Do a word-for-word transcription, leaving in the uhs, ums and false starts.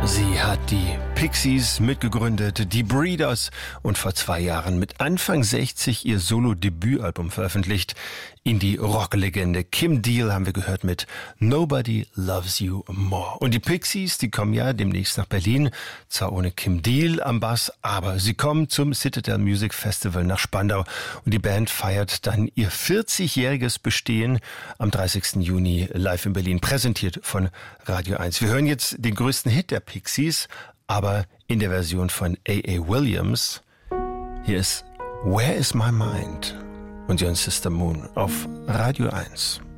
Sie hat die Pixies mitgegründet, die Breeders und vor zwei Jahren mit Anfang sechzig ihr Solo-Debütalbum veröffentlicht. Indie-Rock-Legende Kim Deal haben wir gehört mit Nobody Loves You More. Und die Pixies, die kommen ja demnächst nach Berlin, zwar ohne Kim Deal am Bass, aber sie kommen zum Citadel Music Festival nach Spandau. Und die Band feiert dann ihr vierzigjähriges Bestehen am dreißigsten Juni live in Berlin, präsentiert von Radio eins. Wir hören jetzt den größten Hit der Pixies, aber in der Version von A A. Williams. Hier ist Where Is My Mind? Und Your Sister Moon auf Radio eins.